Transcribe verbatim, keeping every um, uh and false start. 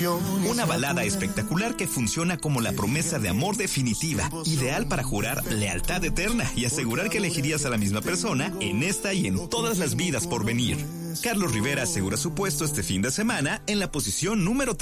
Una balada espectacular que funciona como la promesa de amor definitiva, ideal para jurar lealtad eterna y asegurar que elegirías a la misma persona en esta y en todas las vidas por venir. Carlos Rivera asegura su puesto este fin de semana en la posición número tres.